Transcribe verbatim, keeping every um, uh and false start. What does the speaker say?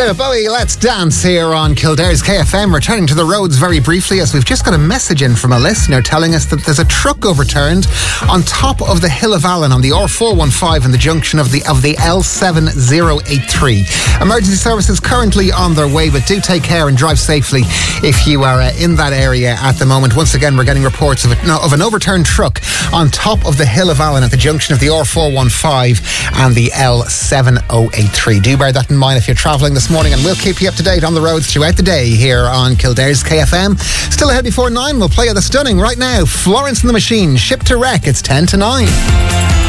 David Bowie, let's dance here on Kildare's K F M. Returning to the roads very briefly, as we've just got a message in from a listener telling us that there's a truck overturned on top of the Hill of Allen on the R four one five in the junction of the of the L seven oh eight three. Emergency services currently on their way, but do take care and drive safely if you are uh, in that area at the moment. Once again, we're getting reports of, it, no, of an overturned truck on top of the Hill of Allen at the junction of the R four one five and the L seven oh eight three. Do bear that in mind if you're travelling this morning, and we'll keep you up to date on the roads throughout the day here on Kildare's K F M. Still ahead before nine, we'll play you the stunning right now Florence and the Machine, Ship to Wreck. It's ten to nine.